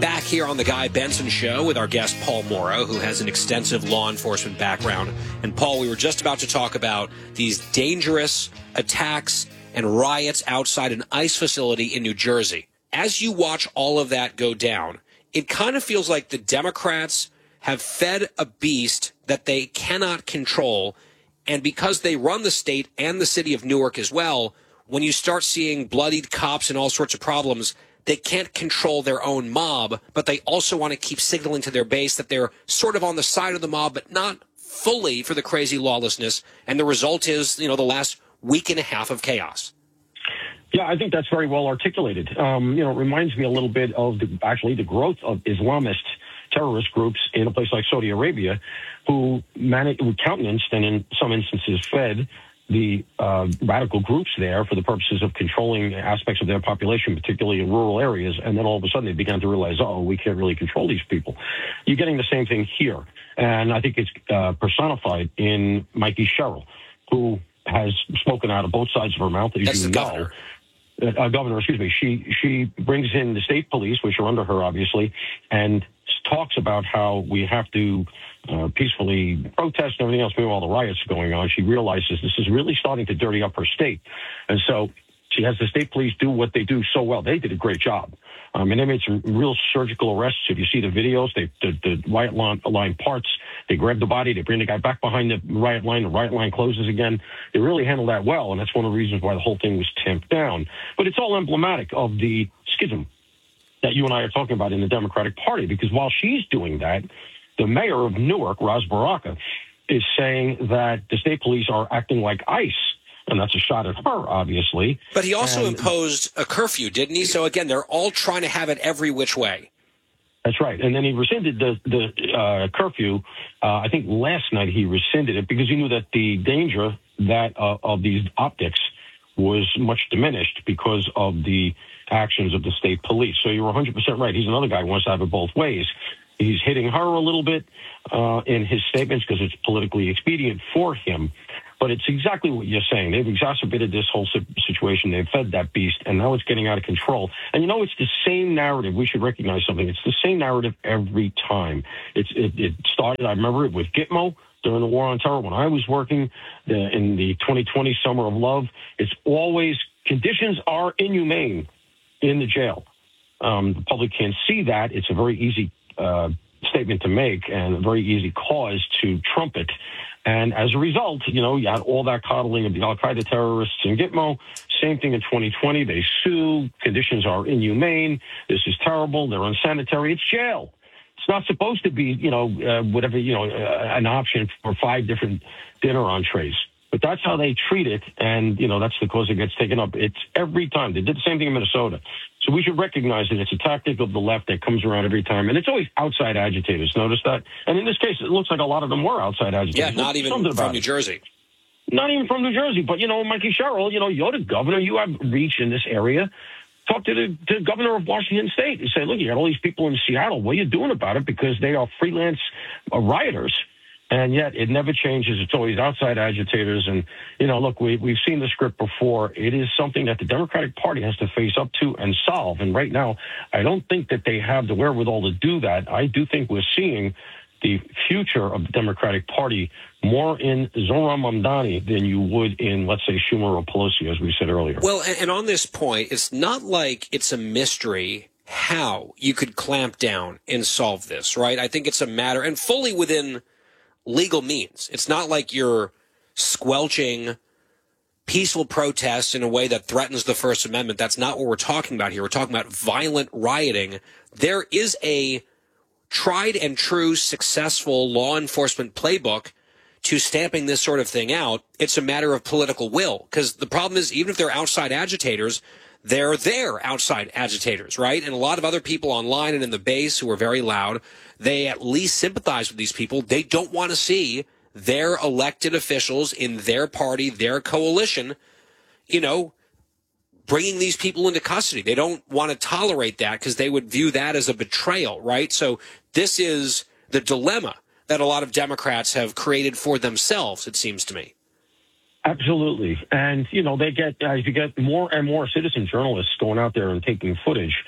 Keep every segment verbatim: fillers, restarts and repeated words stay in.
Back here on the Guy Benson Show with our guest Paul Mauro, who has an extensive law enforcement background. And Paul, we were just about to talk about these dangerous attacks and riots outside an ICE facility in New Jersey. As you watch all of that go down, it kind of feels like the Democrats have fed a beast that they cannot control. And because they run the state and the city of Newark as well, when you start seeing bloodied cops and all sorts of problems, they can't control their own mob, but they also want to keep signaling to their base that they're sort of on the side of the mob, but not fully for the crazy lawlessness. And the result is, you know, the last week and a half of chaos. Yeah, I think that's very well articulated. Um, you know, it reminds me a little bit of the, actually the growth of Islamist terrorist groups in a place like Saudi Arabia, who managed, who countenanced and in some instances fed the uh, radical groups there for the purposes of controlling aspects of their population, particularly in rural areas. And then all of a sudden they began to realize, oh, we can't really control these people. You're getting the same thing here. And I think it's uh, personified in Mikey Sherrill, who has spoken out of both sides of her mouth, as That's you the know. governor. Uh, governor, excuse me. She, she brings in the state police, which are under her, obviously, and talks about how we have to uh, peacefully protest and everything else. Meanwhile, the riots are going on. She realizes this is really starting to dirty up her state. And so she has the state police do what they do so well. They did a great job. Um, and they made some real surgical arrests. If you see the videos, they, the, the riot line, line parts, they grab the body, they bring the guy back behind the riot line, the riot line closes again. They really handled that well, and that's one of the reasons why the whole thing was tamped down. But it's all emblematic of the schism that you and I are talking about in the Democratic Party, because while she's doing that, the mayor of Newark, Ras Baraka, is saying that the state police are acting like ICE. And that's a shot at her, obviously. But he also and, imposed a curfew, didn't he? So, again, they're all trying to have it every which way. That's right. And then he rescinded the, the uh, curfew. Uh, I think last night he rescinded it because he knew that the danger that uh, of these optics was much diminished because of the actions of the state police. So you're one hundred percent right. He's another guy who wants to have it both ways. He's hitting her a little bit uh, in his statements because it's politically expedient for him. But it's exactly what you're saying. They've exacerbated this whole situation. They've fed that beast, and now it's getting out of control. And, you know, it's the same narrative. We should recognize something. It's the same narrative every time. It's It, it started, I remember it with Gitmo during the War on Terror when I was working the, in the twenty twenty Summer of Love. It's always conditions are inhumane in the jail. Um, the public can't see that. It's a very easy uh, statement to make and a very easy cause to trumpet. And as a result, you know, you had all that coddling of the Al-Qaeda terrorists in Gitmo. Same thing in twenty twenty. They sue. Conditions are inhumane. This is terrible. They're unsanitary. It's jail. It's not supposed to be, you know, uh, whatever, you know, uh, an option for five different dinner entrees. But that's how they treat it. And, you know, that's the cause it gets taken up. It's every time. They did the same thing in Minnesota. So we should recognize that it's a tactic of the left that comes around every time. And it's always outside agitators. Notice that? And in this case, it looks like a lot of them were outside agitators. Yeah, not even from New Jersey. Not even from New Jersey. But, you know, Mikey Sherrill, you know, you're the governor. You have reach in this area. Talk to the, to the governor of Washington State and say, look, you got all these people in Seattle. What are you doing about it? Because they are freelance uh, rioters. And yet it never changes. It's always outside agitators. And, you know, look, we, we've seen the script before. It is something that the Democratic Party has to face up to and solve. And right now, I don't think that they have the wherewithal to do that. I do think we're seeing the future of the Democratic Party more in Zohran Mamdani than you would in, let's say, Schumer or Pelosi, as we said earlier. Well, and on this point, it's not like it's a mystery how you could clamp down and solve this, right? I think it's a matter, and fully within legal means. It's not like you're squelching peaceful protests in a way that threatens the First Amendment. That's not what we're talking about here. We're talking about violent rioting. There is a tried and true successful law enforcement playbook to stamping this sort of thing out. It's a matter of political will, because the problem is, even if they're outside agitators, they're there outside agitators, right? And a lot of other people online and in the base who are very loud, they at least sympathize with these people. They don't want to see their elected officials in their party, their coalition, you know, bringing these people into custody. They don't want to tolerate that because they would view that as a betrayal, right? So this is the dilemma that a lot of Democrats have created for themselves, it seems to me. Absolutely. And, you know, they get, as you get more and more citizen journalists going out there and taking footage,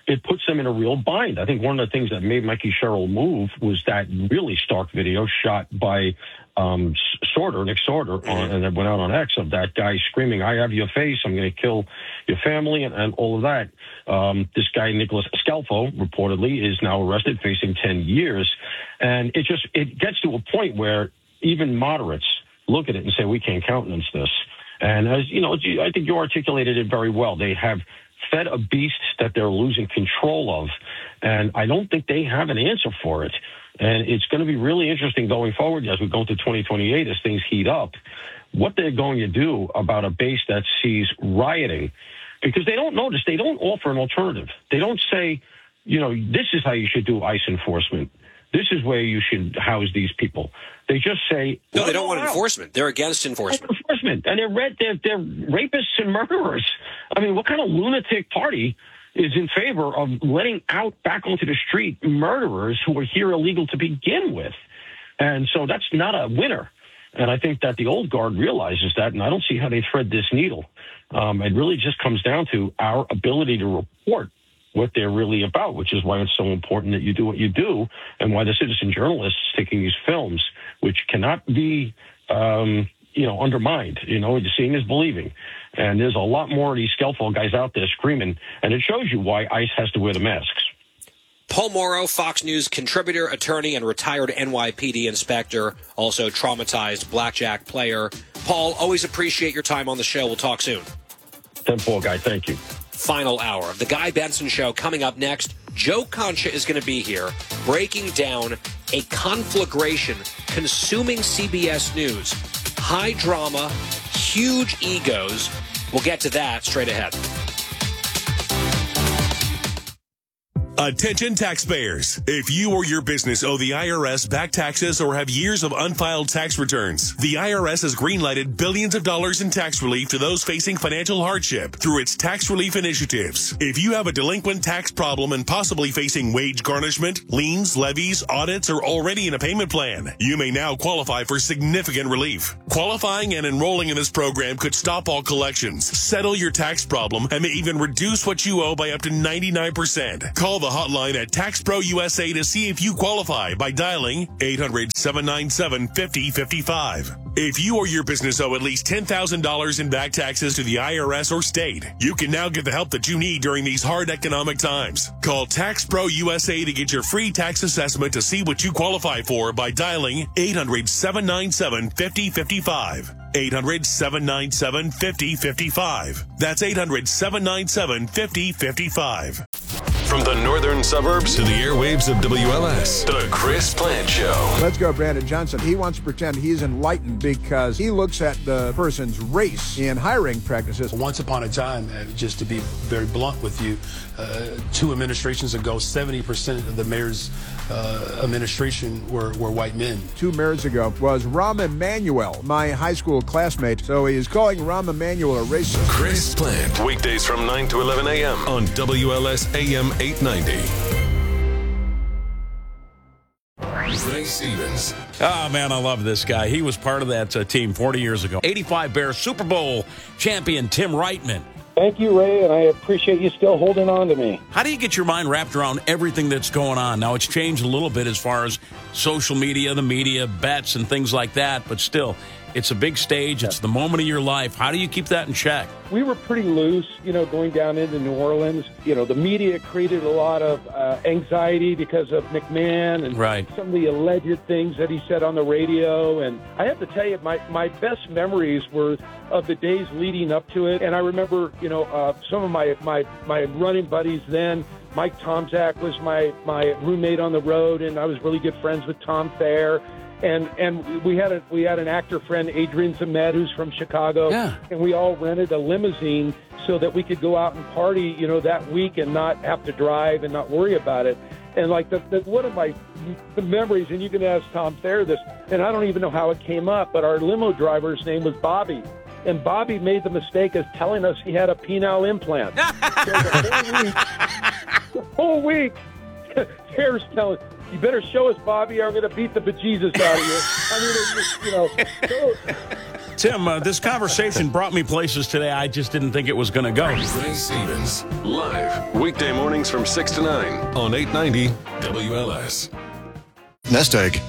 it puts them in a real bind. I think one of the things that made Mikey Sherrill move was that really stark video shot by um, Sorter, Nick Sorter, on, and it went out on X, of that guy screaming, "I have your face, I'm going to kill your family," and, and all of that. Um, this guy, Nicholas Scalfo, reportedly is now arrested, facing ten years. And it just, it gets to a point where even moderates look at it and say, we can't countenance this. And as you know, I think you articulated it very well. They have fed a beast that they're losing control of, and I don't think they have an answer for it. And it's going to be really interesting going forward as we go into twenty twenty-eight, as things heat up, what they're going to do about a base that sees rioting, because they don't notice, they don't offer an alternative. They don't say, you know, this is how you should do ICE enforcement. This is where you should house these people. They just say, no, they don't want enforcement. They're against enforcement. Enforcement, and they're red. They're, they're rapists and murderers. I mean, what kind of lunatic party is in favor of letting out back onto the street murderers who are here illegal to begin with? And so that's not a winner. And I think that the old guard realizes that, and I don't see how they thread this needle. Um, it really just comes down to our ability to report what they're really about, which is why it's so important that you do what you do, and why the citizen journalists taking these films, which cannot be, um, you know, undermined. You know, seeing is believing. And there's a lot more of these Skelfall guys out there screaming, and it shows you why ICE has to wear the masks. Paul Mauro, Fox News contributor, attorney, and retired N Y P D inspector, also traumatized blackjack player. Paul, always appreciate your time on the show. We'll talk soon. ten four, guy. Thank you. Final hour of the Guy Benson Show coming up next. Joe Concha is going to be here breaking down a conflagration consuming C B S News. High drama, huge egos. We'll get to that straight ahead. Attention taxpayers. If you or your business owe the I R S back taxes or have years of unfiled tax returns, the I R S has greenlighted billions of dollars in tax relief to those facing financial hardship through its tax relief initiatives. If you have a delinquent tax problem and possibly facing wage garnishment, liens, levies, audits, or already in a payment plan, you may now qualify for significant relief. Qualifying and enrolling in this program could stop all collections, settle your tax problem, and may even reduce what you owe by up to ninety-nine percent. Call the hotline at Tax Pro U S A to see if you qualify by dialing eight hundred, seven nine seven, five oh five five. If you or your business owe at least ten thousand dollars in back taxes to the I R S or state, you can now get the help that you need during these hard economic times. Call Tax Pro U S A to get your free tax assessment to see what you qualify for by dialing eight hundred, seven nine seven, five oh five five. eight hundred, seven nine seven, five oh five five. That's eight hundred, seven nine seven, five oh five five. From the northern suburbs to the airwaves of W L S, The Chris Plante Show. Let's go, Brandon Johnson. He wants to pretend he's enlightened because he looks at the person's race in hiring practices. Once upon a time, uh, just to be very blunt with you, uh, two administrations ago, seventy percent of the mayor's uh, administration were, were white men. Two mayors ago was Rahm Emanuel, my high school classmate. So he is calling Rahm Emanuel a racist. Chris Plante, weekdays from nine to eleven a.m. on W L S A M eight ninety. Ray Stevens. Oh, man, I love this guy. He was part of that uh, team forty years ago. eighty-five Bears Super Bowl champion Tim Reitman. Thank you, Ray, and I appreciate you still holding on to me. How do you get your mind wrapped around everything that's going on? Now, it's changed a little bit as far as social media, the media, bets, and things like that, but still, it's a big stage. It's the moment of your life. How do you keep that in check? We were pretty loose, you know, going down into New Orleans. You know, the media created a lot of uh, anxiety because of McMahon and right. some of the alleged things that he said on the radio. And I have to tell you, my, my best memories were of the days leading up to it. And I remember, you know, uh, some of my, my, my running buddies then. Mike Tomczak was my, my roommate on the road, and I was really good friends with Tom Thayer. And and we had a we had an actor friend, Adrian Zemed, who's from Chicago, yeah. and we all rented a limousine so that we could go out and party, you know, that week and not have to drive and not worry about it. And like the, the one of my memories, and you can ask Tom Thayer this, and I don't even know how it came up, but our limo driver's name was Bobby. And Bobby made the mistake of telling us he had a penile implant. So the whole week, the whole week Tayer's telling, you better show us, Bobby, or I'm going to beat the bejesus out of you. I mean, it was, you know, so, Tim, uh, this conversation brought me places today I just didn't think it was going to go. Ray Stevens, live, weekday mornings from six to nine on eight ninety W L S. Nest egg.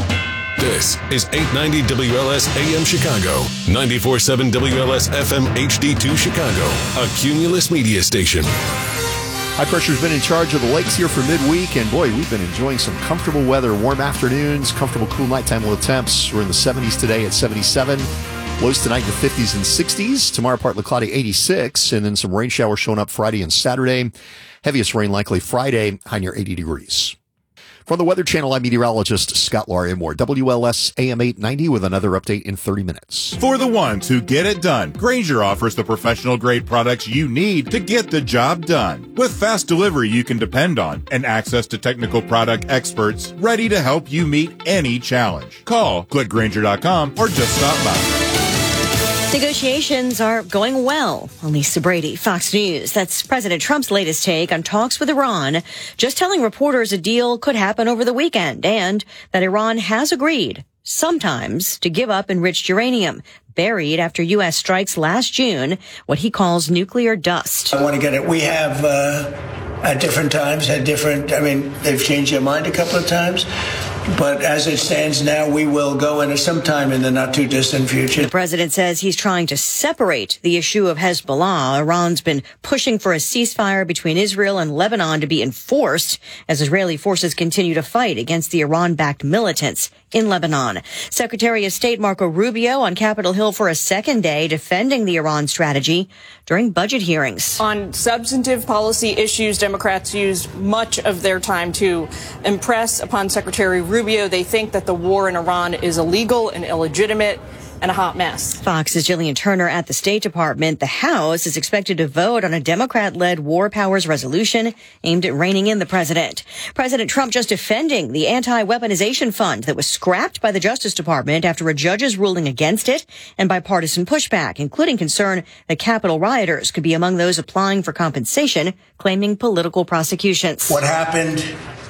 This is eight ninety W L S A M Chicago, ninety-four point seven W L S F M H D two Chicago, a Cumulus media station. High pressure's been in charge of the lakes here for midweek, and boy, we've been enjoying some comfortable weather. Warm afternoons, comfortable cool nighttime low temps. We're in the seventies today at seventy-seven. Lows tonight in the fifties and sixties. Tomorrow, partly cloudy, eighty-six. And then some rain showers showing up Friday and Saturday. Heaviest rain likely Friday, high near eighty degrees. From the Weather Channel, I'm meteorologist Scott Larimore. W L S A M eight ninety with another update in thirty minutes. For the ones who get it done, Grainger offers the professional-grade products you need to get the job done. With fast delivery you can depend on and access to technical product experts ready to help you meet any challenge. Call, click Grainger dot com, or just stop by. Negotiations are going well. Lisa Brady, Fox News. That's President Trump's latest take on talks with Iran, just telling reporters a deal could happen over the weekend and that Iran has agreed, sometimes, to give up enriched uranium, buried after U S strikes last June, what he calls nuclear dust. I want to get it. We have, uh, at different times, had different, I mean, they've changed their mind a couple of times. But as it stands now, we will go into sometime in the not too distant future. The president says he's trying to separate the issue of Hezbollah. Iran's been pushing for a ceasefire between Israel and Lebanon to be enforced as Israeli forces continue to fight against the Iran-backed militants in Lebanon. Secretary of State Marco Rubio on Capitol Hill for a second day defending the Iran strategy during budget hearings. On substantive policy issues, Democrats used much of their time to impress upon Secretary Rubio. They think that the war in Iran is illegal and illegitimate and a hot mess. Fox's Jillian Turner at the State Department. The House is expected to vote on a Democrat-led war powers resolution aimed at reining in the president. President Trump just defending the anti-weaponization fund that was scrapped by the Justice Department after a judge's ruling against it and bipartisan pushback, including concern that Capitol rioters could be among those applying for compensation, claiming political prosecutions. What happened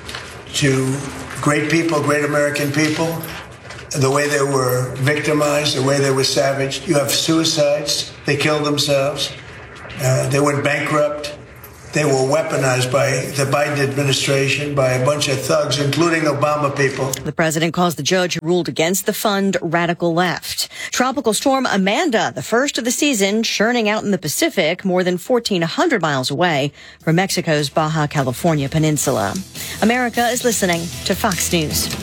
to great people, great American people, the way they were victimized, the way they were savaged. You have suicides. They killed themselves. Uh, they went bankrupt. They were weaponized by the Biden administration, by a bunch of thugs, including Obama people. The president calls the judge who ruled against the fund radical left. Tropical storm Amanda, the first of the season, churning out in the Pacific more than fourteen hundred miles away from Mexico's Baja California peninsula. America is listening to Fox News.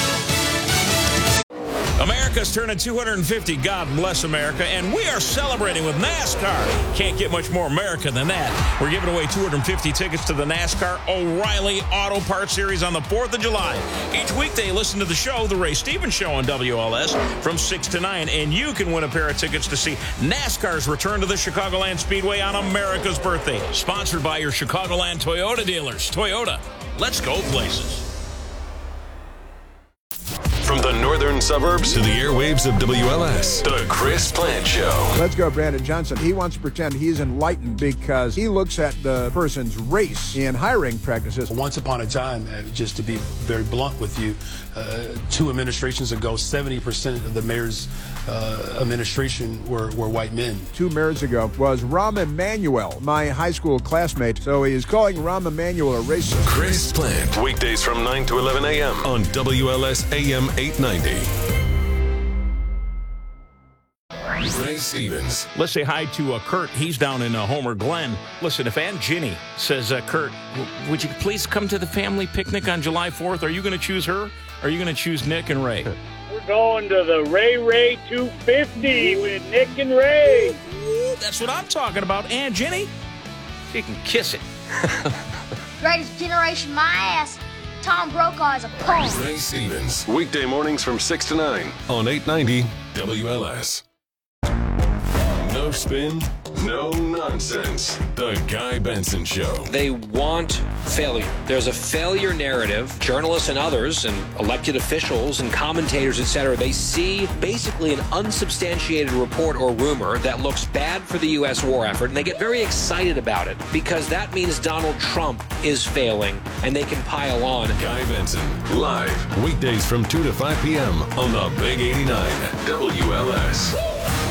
America's turning two hundred fifty. God bless America. And we are celebrating with NASCAR. Can't get much more America than that. We're giving away two hundred fifty tickets to the NASCAR O'Reilly Auto Parts Series on the fourth of July. Each weekday, listen to the show, The Ray Stevens Show on W L S from six to nine. And you can win a pair of tickets to see NASCAR's return to the Chicagoland Speedway on America's birthday. Sponsored by your Chicagoland Toyota dealers. Toyota, let's go places. From the northern suburbs to the airwaves of W L S, The Chris Plant Show. Let's go, Brandon Johnson. He wants to pretend he's enlightened because he looks at the person's race in hiring practices. Once upon a time, uh, just to be very blunt with you, uh, two administrations ago, seventy percent of the mayor's uh, administration were, were white men. Two mayors ago was Rahm Emanuel, my high school classmate. So he's calling Rahm Emanuel a racist. Chris Plant, weekdays from nine to eleven a.m. on W L S A M eight ninety. Ray Stevens. Let's say hi to uh, Kurt. He's down in uh, Homer Glen. Listen, if Aunt Ginny says, uh, Kurt, w- would you please come to the family picnic on July fourth? Are you going to choose her? Or are you going to choose Nick and Ray? We're going to the Ray Ray two fifty with Nick and Ray. Ooh, that's what I'm talking about. Aunt Ginny, she can kiss it. Greatest generation, my ass. Tom Brokaw is a punk. Ray Stevens. Weekday mornings from six to nine on eight ninety W L S. No spin, no nonsense. The Guy Benson Show. They want failure. There's a failure narrative. Journalists and others and elected officials and commentators, et cetera, they see basically an unsubstantiated report or rumor that looks bad for the U S war effort, and they get very excited about it because that means Donald Trump is failing and they can pile on. Guy Benson, live, weekdays from two to five p.m. on the Big eighty-nine W L S.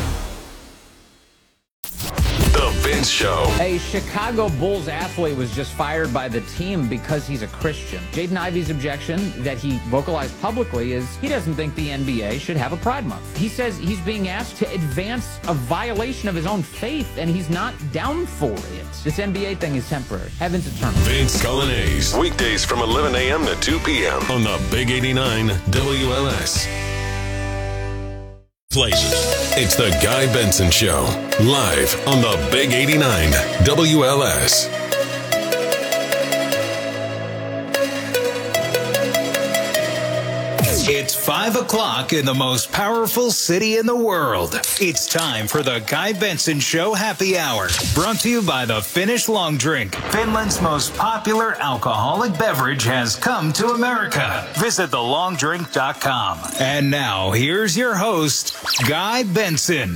Benson Show. A Chicago Bulls athlete was just fired by the team because he's a Christian. Jaden Ivey's objection that he vocalized publicly is he doesn't think the N B A should have a Pride Month. He says he's being asked to advance a violation of his own faith, and he's not down for it. This N B A thing is temporary. Heaven's eternal. Vince Colonnese. Weekdays from eleven a.m. to two p.m. on the Big eighty-nine W L S. Places. It's the Guy Benson Show, live on the Big eighty-nine W L S. It's five o'clock in the most powerful city in the world. It's time for the Guy Benson Show Happy Hour, brought to you by the Finnish Long Drink. Finland's most popular alcoholic beverage has come to America. Visit the long drink dot com. And now, here's your host, Guy Benson.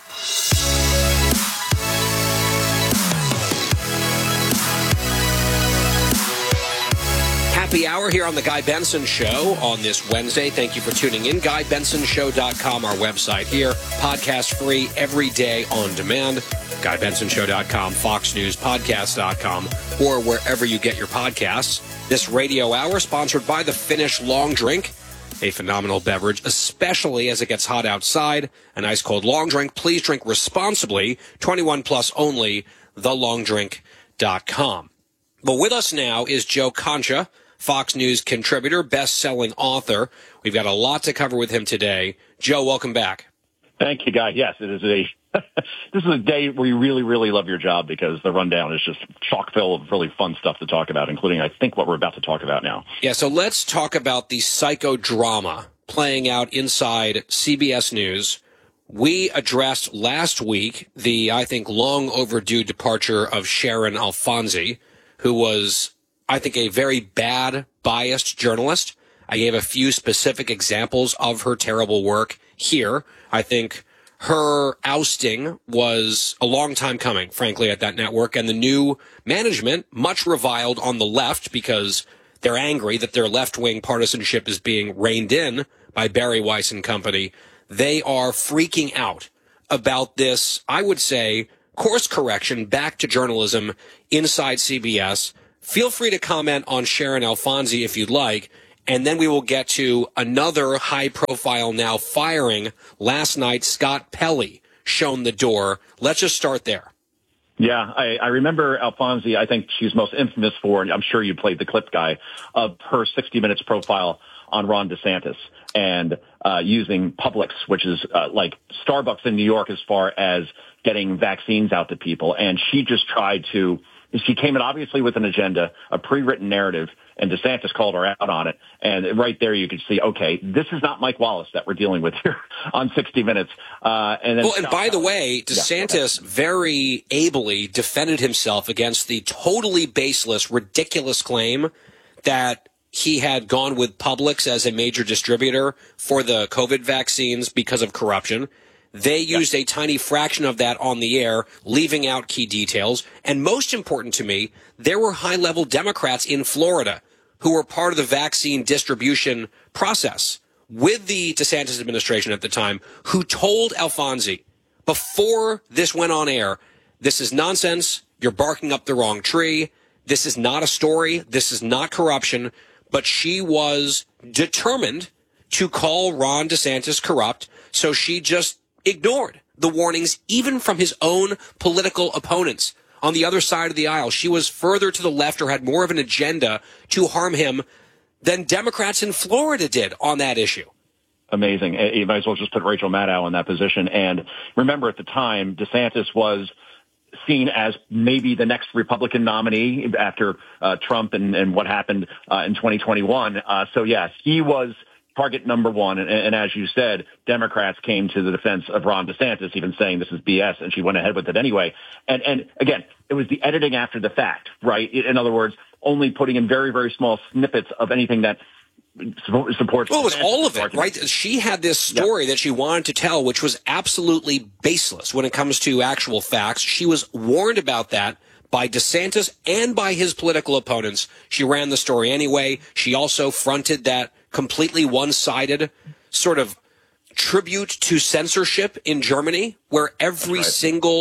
Happy hour here on the Guy Benson Show on this Wednesday. Thank you for tuning in. Guy Benson Show dot com, our website here. Podcast free every day on demand. Guy Benson Show dot com, Fox News Podcast dot com, or wherever you get your podcasts. This radio hour sponsored by the Finnish Long Drink, a phenomenal beverage, especially as it gets hot outside. A nice cold long drink. Please drink responsibly. twenty-one plus only. the long drink dot com. But with us now is Joe Concha, Fox News contributor, best-selling author. We've got a lot to cover with him today. Joe, welcome back. Thank you, Guy. Yes, it is a this is a day where you really, really love your job because the rundown is just chock full of really fun stuff to talk about, including, I think, what we're about to talk about now. Yeah, so let's talk about the psychodrama playing out inside C B S News. We addressed last week the, I think, long overdue departure of Sharon Alfonsi, who was, I think, a very bad, biased journalist. I gave a few specific examples of her terrible work here. I think her ousting was a long time coming, frankly, at that network. And the new management, much reviled on the left because they're angry that their left-wing partisanship is being reined in by Barry Weiss and company. They are freaking out about this, I would say, course correction back to journalism inside C B S. Feel free to comment on Sharon Alfonsi if you'd like, and then we will get to another high-profile now firing. Last night, Scott Pelley shown the door. Let's just start there. Yeah, I, I remember Alfonsi. I think she's most infamous for, and I'm sure you played the clip, Guy, of her sixty minutes profile on Ron DeSantis and uh, using Publix, which is uh, like Starbucks in New York as far as getting vaccines out to people. And she just tried to, she came in obviously with an agenda, a pre-written narrative, and DeSantis called her out on it. And right there you could see, okay, this is not Mike Wallace that we're dealing with here on sixty minutes. Uh, and then well, and by the way, DeSantis yeah, very ably defended himself against the totally baseless, ridiculous claim that he had gone with Publix as a major distributor for the COVID vaccines because of corruption. They used a tiny fraction of that on the air, leaving out key details. And most important to me, there were high-level Democrats in Florida who were part of the vaccine distribution process with the DeSantis administration at the time, who told Alfonsi before this went on air, this is nonsense, you're barking up the wrong tree, this is not a story, this is not corruption. But she was determined to call Ron DeSantis corrupt, so she just ignored the warnings, even from his own political opponents on the other side of the aisle. She was further to the left or had more of an agenda to harm him than Democrats in Florida did on that issue. Amazing. You might as well just put Rachel Maddow in that position. And remember, at the time, DeSantis was seen as maybe the next Republican nominee after uh, Trump and, and what happened uh, in twenty twenty-one. Uh, so, yes, he was target number one. And, and as you said, Democrats came to the defense of Ron DeSantis, even saying this is B S, and she went ahead with it anyway. And, and again, it was the editing after the fact, right? In other words, only putting in very, very small snippets of anything that supports. Well, it was all of it, right? She had this story yep. that she wanted to tell, which was absolutely baseless when it comes to actual facts. She was warned about that by DeSantis and by his political opponents. She ran the story anyway. She also fronted that completely one-sided sort of tribute to censorship in Germany, where every right. single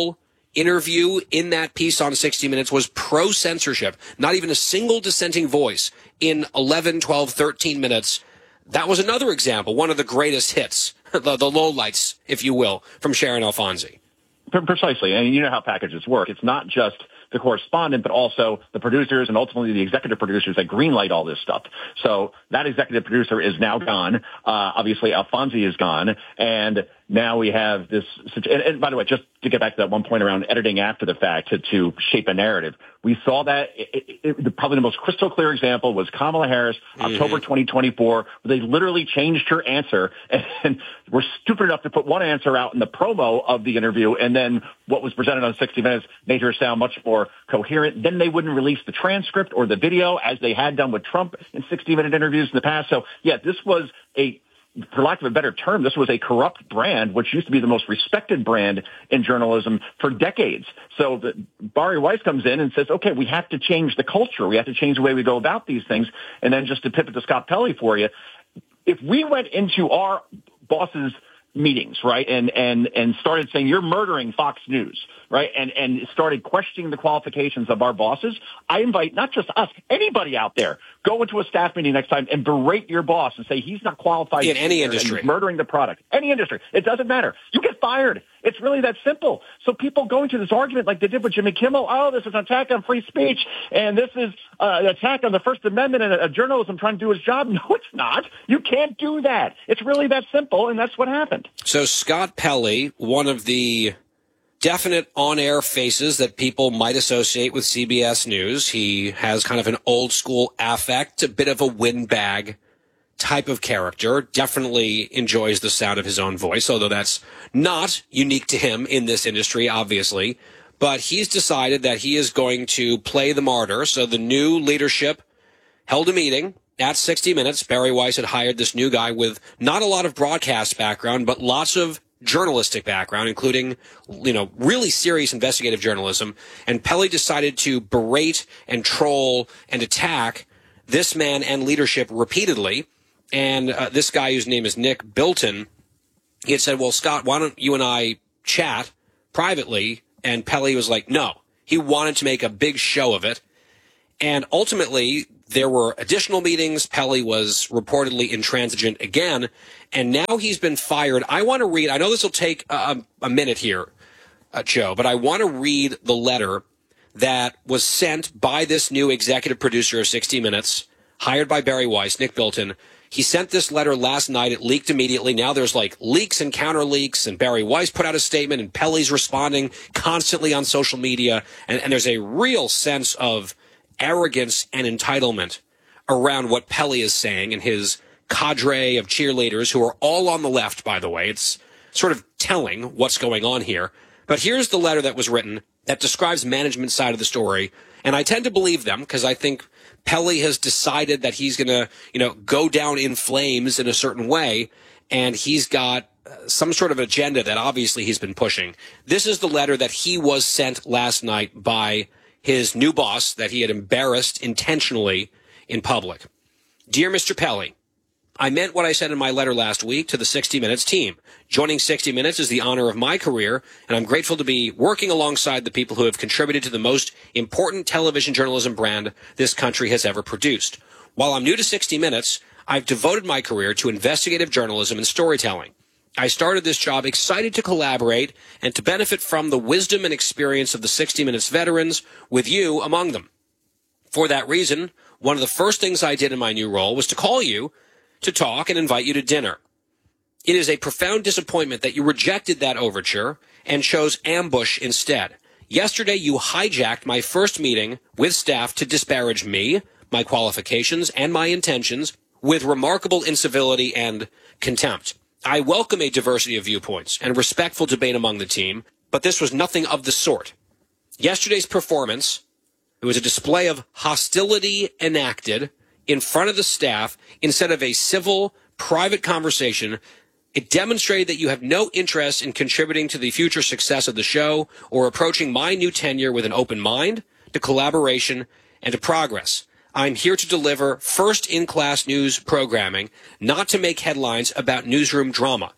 interview in that piece on sixty minutes was pro-censorship. Not even a single dissenting voice in eleven, twelve, thirteen minutes. That was another example, one of the greatest hits, the, the lowlights, if you will, from Sharon Alfonsi. Precisely. And you know how packages work. It's not just the correspondent, but also the producers and ultimately the executive producers that greenlight all this stuff. So that executive producer is now gone. Uh, obviously, Alfonsi is gone. And now we have this. And, and by the way, just to get back to that one point around editing after the fact to, to shape a narrative, we saw that it, it, it, probably the most crystal clear example was Kamala Harris, mm-hmm. October twenty twenty-four, where they literally changed her answer and, and were stupid enough to put one answer out in the promo of the interview, and then what was presented on sixty minutes made her sound much more coherent. Then they wouldn't release the transcript or the video as they had done with Trump in sixty minute interviews in the past. So, yeah, this was a, for lack of a better term, this was a corrupt brand, which used to be the most respected brand in journalism for decades. So the, Bari Weiss comes in and says, okay, we have to change the culture. We have to change the way we go about these things. And then just to pivot to Scott Pelley for you, if we went into our boss's meetings, right, and, and, and started saying, you're murdering Fox News, right, and, and started questioning the qualifications of our bosses, I invite not just us, anybody out there, go into a staff meeting next time and berate your boss and say he's not qualified in any industry, and he's murdering the product. Any industry. It doesn't matter. You get fired. It's really that simple. So people go into this argument like they did with Jimmy Kimmel, oh, this is an attack on free speech, and this is uh, an attack on the First Amendment and a, a journalism trying to do his job. No, it's not. You can't do that. It's really that simple, and that's what happened. So Scott Pelley, one of the definite on-air faces that people might associate with C B S News. He has kind of an old-school affect, a bit of a windbag type of character, definitely enjoys the sound of his own voice, although that's not unique to him in this industry, obviously. But he's decided that he is going to play the martyr. So the new leadership held a meeting at sixty minutes. Bari Weiss had hired this new guy with not a lot of broadcast background, but lots of journalistic background, including, you know, really serious investigative journalism. And Pelley decided to berate and troll and attack this man and leadership repeatedly. And uh, this guy, whose name is Nick Bilton, he had said, well, Scott, why don't you and I chat privately? And Pelley was like, no. He wanted to make a big show of it. And ultimately, there were additional meetings. Pelley was reportedly intransigent again. And now he's been fired. I want to read, I know this will take a, a minute here, uh, Joe, but I want to read the letter that was sent by this new executive producer of sixty minutes, hired by Bari Weiss, Nick Bilton. He sent this letter last night. It leaked immediately. Now there's like leaks and counter leaks, and Bari Weiss put out a statement, and Pelley's responding constantly on social media. And, and there's a real sense of arrogance and entitlement around what Pelley is saying and his cadre of cheerleaders, who are all on the left, by the way. It's sort of telling what's going on here. But here's the letter that was written that describes management's side of the story. And I tend to believe them because I think Pelley has decided that he's going to, you know, go down in flames in a certain way, and he's got uh, some sort of agenda that obviously he's been pushing. This is the letter that he was sent last night by his new boss that he had embarrassed intentionally in public. Dear Mister Pelley, I meant what I said in my letter last week to the sixty minutes team. Joining sixty minutes is the honor of my career, and I'm grateful to be working alongside the people who have contributed to the most important television journalism brand this country has ever produced. While I'm new to sixty minutes, I've devoted my career to investigative journalism and storytelling. I started this job excited to collaborate and to benefit from the wisdom and experience of the sixty minutes veterans, with you among them. For that reason, one of the first things I did in my new role was to call you to talk and invite you to dinner. It is a profound disappointment that you rejected that overture and chose ambush instead. Yesterday, you hijacked my first meeting with staff to disparage me, my qualifications, and my intentions with remarkable incivility and contempt. I welcome a diversity of viewpoints and respectful debate among the team, but this was nothing of the sort. Yesterday's performance, it was a display of hostility enacted in front of the staff instead of a civil, private conversation. It demonstrated that you have no interest in contributing to the future success of the show or approaching my new tenure with an open mind, to collaboration, and to progress. I'm here to deliver first-in-class news programming, not to make headlines about newsroom drama.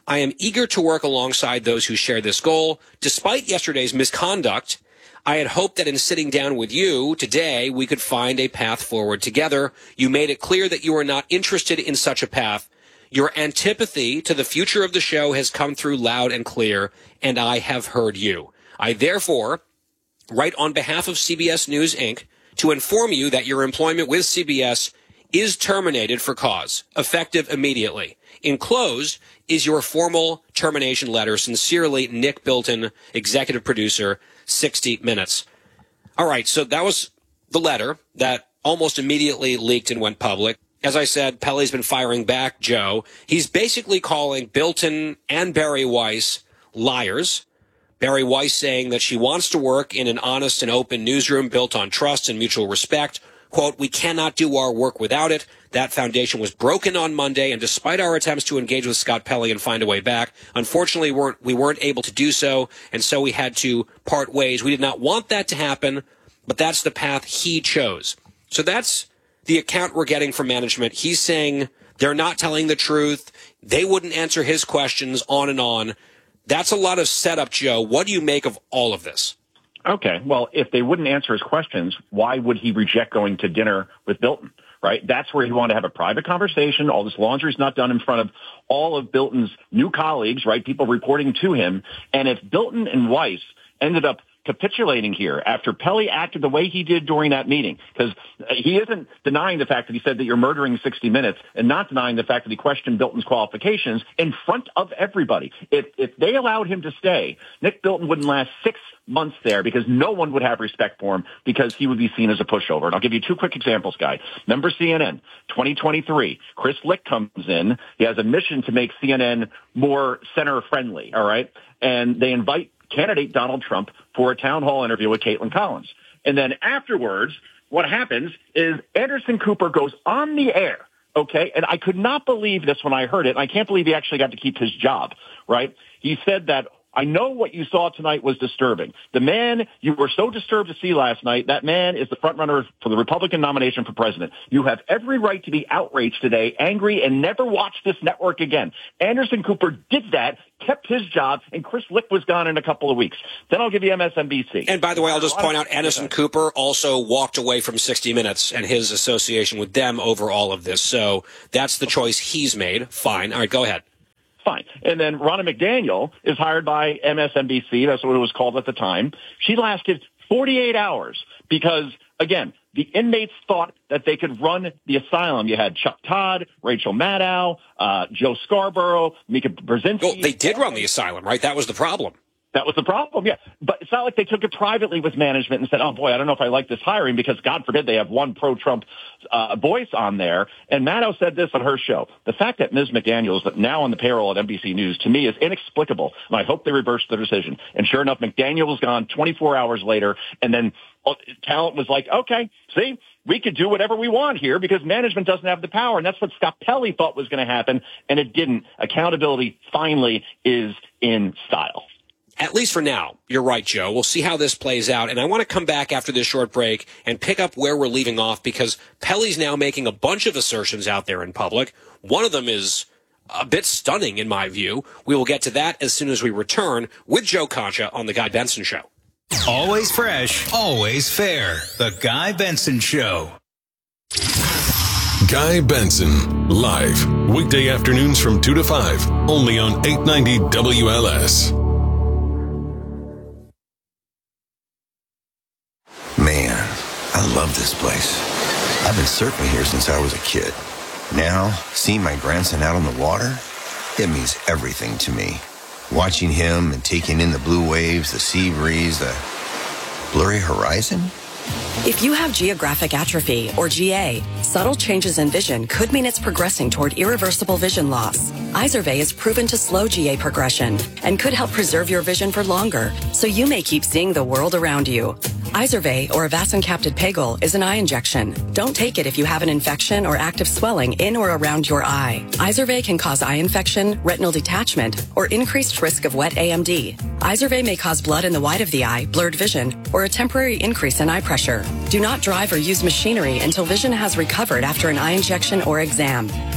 I am eager to work alongside those who share this goal. Despite yesterday's misconduct, I had hoped that in sitting down with you today, we could find a path forward together. You made it clear that you are not interested in such a path. Your antipathy to the future of the show has come through loud and clear, and I have heard you. I therefore write on behalf of C B S News, Incorporated to inform you that your employment with C B S is terminated for cause, effective immediately. Enclosed is your formal termination letter. Sincerely, Nick Bilton, executive producer, sixty minutes. All right, so that was the letter that almost immediately leaked and went public. As I said, Pele's been firing back Joe. He's basically calling Bilton and Bari Weiss liars. Bari Weiss saying that she wants to work in an honest and open newsroom built on trust and mutual respect. Quote, we cannot do our work without it. That foundation was broken on Monday, and despite our attempts to engage with Scott Pelley and find a way back, unfortunately weren't, we weren't able to do so, and so we had to part ways. We did not want that to happen, but that's the path he chose. So that's the account we're getting from management. He's saying they're not telling the truth. They wouldn't answer his questions, on and on. That's a lot of setup, Joe. What do you make of all of this? Okay, well, if they wouldn't answer his questions, why would he reject going to dinner with Bilton, right? That's where he wanted to have a private conversation. All this laundry's not done in front of all of Bilton's new colleagues, right, people reporting to him. And if Bilton and Weiss ended up capitulating here after Pelley acted the way he did during that meeting, because he isn't denying the fact that he said that you're murdering sixty minutes and not denying the fact that he questioned Bilton's qualifications in front of everybody. If if they allowed him to stay, Nick Bilton wouldn't last six months there because no one would have respect for him because he would be seen as a pushover. And I'll give you two quick examples, guy. Number C N N, twenty twenty-three. Chris Licht comes in. He has a mission to make C N N more center-friendly, all right? And they invite candidate Donald Trump for a town hall interview with Caitlin Collins. And then afterwards, what happens is Anderson Cooper goes on the air, okay? And I could not believe this when I heard it. And I can't believe he actually got to keep his job, right? He said that, I know what you saw tonight was disturbing. The man you were so disturbed to see last night, that man is the front runner for the Republican nomination for president. You have every right to be outraged today, angry, and never watch this network again. Anderson Cooper did that, kept his job, and Chris Licht was gone in a couple of weeks. Then I'll give you M S N B C. And by the way, I'll just point out Anderson Cooper also walked away from sixty minutes and his association with them over all of this. So that's the choice he's made. Fine. All right, go ahead. Fine. And then Ronna McDaniel is hired by M S N B C. That's what it was called at the time. She lasted forty-eight hours because, again, the inmates thought that they could run the asylum. You had Chuck Todd, Rachel Maddow, uh, Joe Scarborough, Mika Brzezinski. Well, they did run the asylum, right? That was the problem. That was the problem, yeah. But it's not like they took it privately with management and said, oh, boy, I don't know if I like this hiring because, God forbid, they have one pro-Trump uh, voice on there. And Maddow said this on her show. The fact that Miz McDaniel is now on the payroll at N B C News, to me, is inexplicable. And I hope they reverse their decision. And sure enough, McDaniel was gone twenty-four hours later. And then uh, talent was like, okay, see, we could do whatever we want here because management doesn't have the power. And that's what Scott Pelley thought was going to happen. And it didn't. Accountability finally is in style. At least for now, you're right, Joe. We'll see how this plays out. And I want to come back after this short break and pick up where we're leaving off because Pelley's now making a bunch of assertions out there in public. One of them is a bit stunning in my view. We will get to that as soon as we return with Joe Concha on The Guy Benson Show. Always fresh, always fair. The Guy Benson Show. Guy Benson, live, weekday afternoons from two to five, only on eight ninety W L S. Man, I love this place. I've been surfing here since I was a kid. Now, seeing my grandson out on the water, it means everything to me. Watching him and taking in the blue waves, the sea breeze, the blurry horizon. If you have geographic atrophy, or G A, subtle changes in vision could mean it's progressing toward irreversible vision loss. Izervay is proven to slow G A progression and could help preserve your vision for longer, so you may keep seeing the world around you. Izervay, or avacincaptad pegol, is an eye injection. Don't take it if you have an infection or active swelling in or around your eye. Izervay can cause eye infection, retinal detachment, or increased risk of wet A M D. Izervay may cause blood in the white of the eye, blurred vision, or a temporary increase in eye pressure. Do not drive or use machinery until vision has recovered after an eye injection or exam.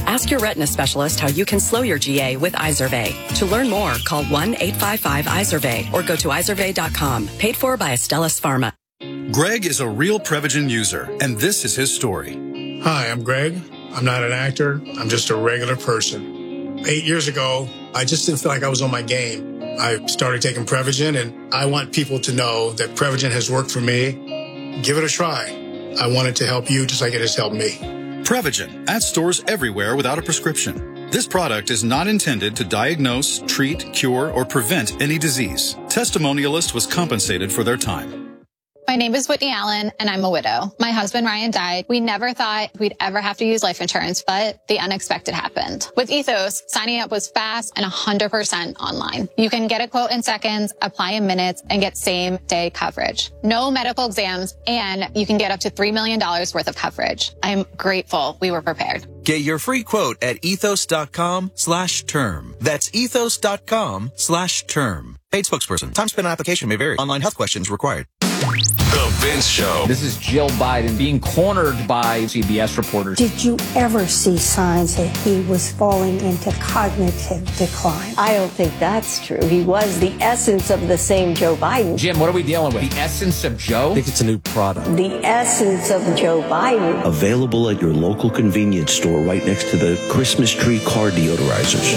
Ask your retina specialist how you can slow your G A with Izervay. To learn more, call one eight five five Izervay or go to izervay dot com. Paid for by Astellas Pharma. Greg is a real Prevagen user, and this is his story. Hi, I'm Greg. I'm not an actor. I'm just a regular person. Eight years ago, I just didn't feel like I was on my game. I started taking Prevagen, and I want people to know that Prevagen has worked for me. Give it a try. I want it to help you just like it has helped me. Prevagen, at stores everywhere without a prescription. This product is not intended to diagnose, treat, cure, or prevent any disease. Testimonialist was compensated for their time. My name is Whitney Allen, and I'm a widow. My husband, Ryan, died. We never thought we'd ever have to use life insurance, but the unexpected happened. With Ethos, signing up was fast and one hundred percent online. You can get a quote in seconds, apply in minutes, and get same-day coverage. No medical exams, and you can get up to three million dollars worth of coverage. I'm grateful we were prepared. Get your free quote at ethos.com slash term. That's ethos.com slash term. Paid spokesperson. Time spent on application may vary. Online health questions required. The Vince Show. This is Jill Biden being cornered by C B S reporters. Did you ever see signs that he was falling into cognitive decline? I don't think that's true. He was the essence of the same Joe Biden. Jim, what are we dealing with? The essence of Joe? I think it's a new product. The essence of Joe Biden. Available at your local convenience store right next to the Christmas tree car deodorizers.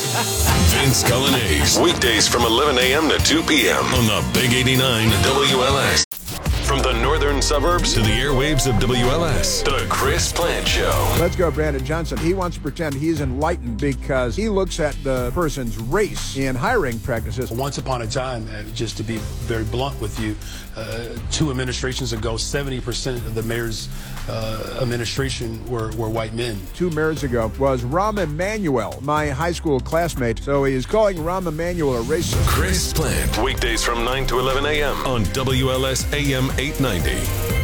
Vince Coglianese. Weekdays from eleven a.m. to two p.m. on the Big eighty-nine W L S. From the northern suburbs to the airwaves of W L S, the Chris Plant Show. Let's go, Brandon Johnson. He wants to pretend he's enlightened because he looks at the person's race in hiring practices. Once upon a time, uh, just to be very blunt with you, uh, two administrations ago, seventy percent of the mayor's uh, administration were, were white men. Two mayors ago was Rahm Emanuel, my high school classmate. So he is calling Rahm Emanuel a racist. Chris Plant, weekdays from nine to eleven a.m. on W L S A M eight ninety.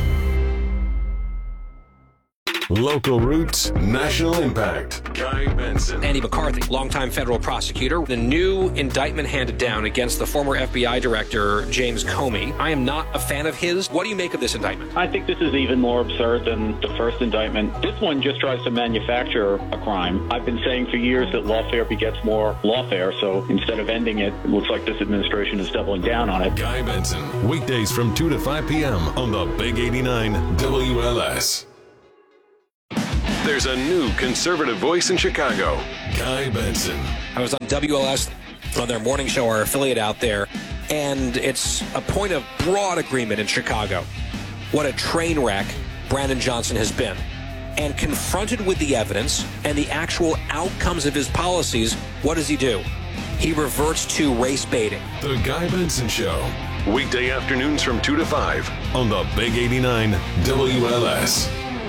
Local roots, national impact. Guy Benson. Andy McCarthy, longtime federal prosecutor. The new indictment handed down against the former F B I director, James Comey. I am not a fan of his. What do you make of this indictment? I think this is even more absurd than the first indictment. This one just tries to manufacture a crime. I've been saying for years that lawfare begets more lawfare, so instead of ending it, it looks like this administration is doubling down on it. Guy Benson, weekdays from two to five p.m. on the Big eighty-nine W L S. There's a new conservative voice in Chicago, Guy Benson. I was on W L S on their morning show, our affiliate out there, and it's a point of broad agreement in Chicago. What a train wreck Brandon Johnson has been. And confronted with the evidence and the actual outcomes of his policies, what does he do? He reverts to race baiting. The Guy Benson Show, weekday afternoons from two to five on the Big eighty-nine W L S.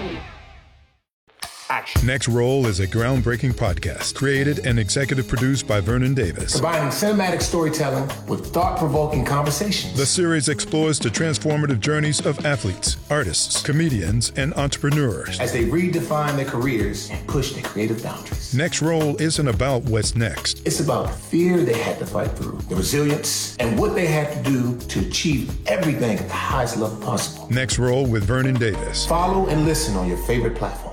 Next Roll is a groundbreaking podcast created and executive produced by Vernon Davis. Combining cinematic storytelling with thought-provoking conversations. The series explores the transformative journeys of athletes, artists, comedians, and entrepreneurs as they redefine their careers and push their creative boundaries. Next Roll isn't about what's next. It's about the fear they had to fight through, the resilience, and what they had to do to achieve everything at the highest level possible. Next Roll with Vernon Davis. Follow and listen on your favorite platform.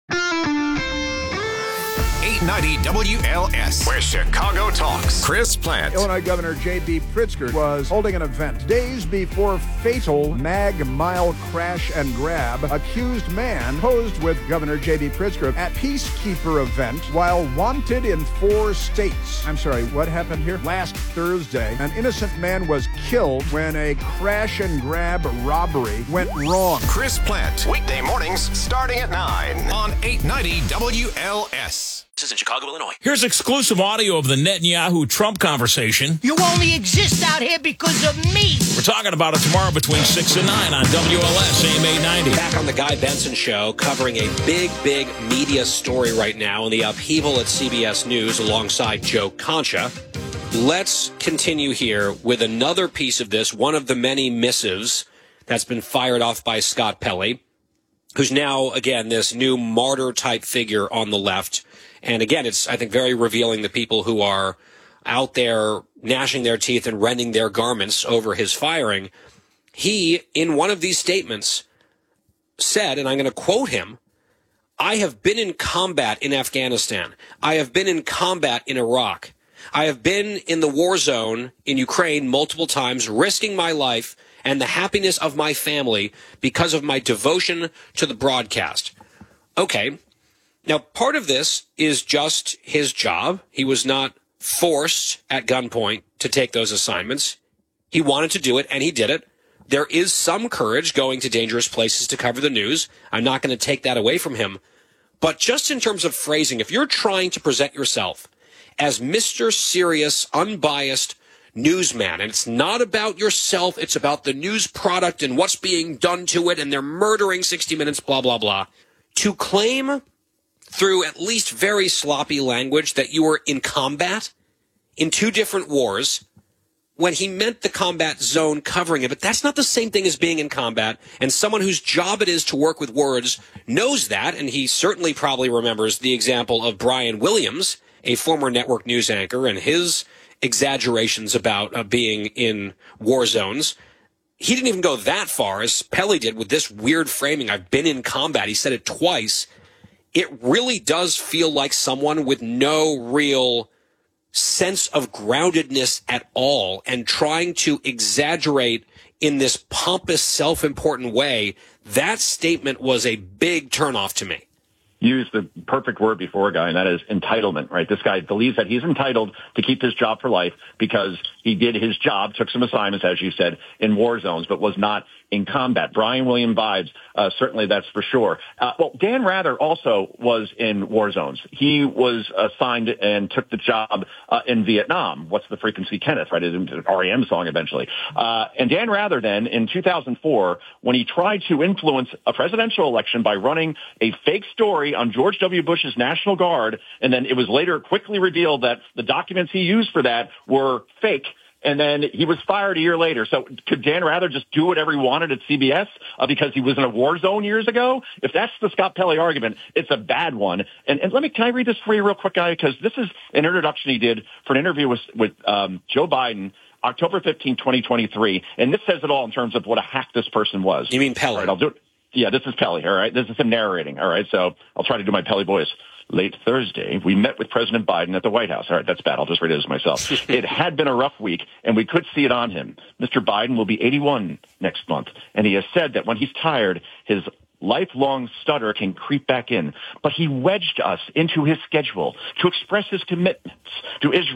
eight ninety W L S, where Chicago talks. Chris Plant. Illinois Governor J B Pritzker was holding an event days before fatal Mag Mile crash and grab. Accused man posed with Governor J B Pritzker at Peacekeeper event while wanted in four states. I'm sorry, what happened here? Last Thursday, an innocent man was killed when a crash and grab robbery went wrong. Chris Plant, weekday mornings starting at nine on eight ninety W L S. This is in Chicago, Illinois. Here's exclusive audio of the Netanyahu-Trump conversation. You only exist out here because of me. We're talking about it tomorrow between six and nine on W L S A M eight ninety. Back on the Guy Benson Show, covering a big, big media story right now in the upheaval at C B S News alongside Joe Concha. Let's continue here with another piece of this, one of the many missives that's been fired off by Scott Pelley, who's now, again, this new martyr-type figure on the left. And again, it's, I think, very revealing the people who are out there gnashing their teeth and rending their garments over his firing. He, in one of these statements, said, and I'm going to quote him, I have been in combat in Afghanistan. I have been in combat in Iraq. I have been in the war zone in Ukraine multiple times, risking my life and the happiness of my family because of my devotion to the broadcast. Okay. Now, part of this is just his job. He was not forced at gunpoint to take those assignments. He wanted to do it, and he did it. There is some courage going to dangerous places to cover the news. I'm not going to take that away from him. But just in terms of phrasing, if you're trying to present yourself as Mister Serious, unbiased newsman, and it's not about yourself, it's about the news product and what's being done to it, and they're murdering sixty minutes, blah, blah, blah, to claim through at least very sloppy language that you were in combat in two different wars when he meant the combat zone covering it. But that's not the same thing as being in combat. And someone whose job it is to work with words knows that. And he certainly probably remembers the example of Brian Williams, a former network news anchor, and his exaggerations about uh, being in war zones. He didn't even go that far as Pelly did with this weird framing. I've been in combat. He said it twice. It really does feel like someone with no real sense of groundedness at all and trying to exaggerate in this pompous, self-important way. That statement was a big turnoff to me. Used the perfect word before, Guy, and that is entitlement, right? This guy believes that he's entitled to keep his job for life because he did his job, took some assignments, as you said, in war zones, but was not in combat. Brian Williams vibes, uh, certainly that's for sure. Uh, well, Dan Rather also was in war zones. He was assigned and took the job uh, in Vietnam. What's the frequency, Kenneth, right? It's an R E M song eventually. Uh, and Dan Rather then, in two thousand four, when he tried to influence a presidential election by running a fake story on George W. Bush's National Guard, and then it was later quickly revealed that the documents he used for that were fake, and then he was fired a year later. So could Dan Rather just do whatever he wanted at C B S uh, because he was in a war zone years ago? If that's the Scott Pelley argument, it's a bad one. And, and let me, can I read this for you real quick, Guy? Because this is an introduction he did for an interview with, with um, Joe Biden, October fifteenth, twenty twenty-three. And this says it all in terms of what a hack this person was. You mean Pelley? All right, I'll do it. Yeah, this is Pelley, all right? This is him narrating, all right? So I'll try to do my Pelley voice. Late Thursday, we met with President Biden at the White House. All right, that's bad. I'll just read it as myself. It had been a rough week, and we could see it on him. Mister Biden will be eighty-one next month, and he has said that when he's tired, his lifelong stutter can creep back in. But he wedged us into his schedule to express his commitments to Israel.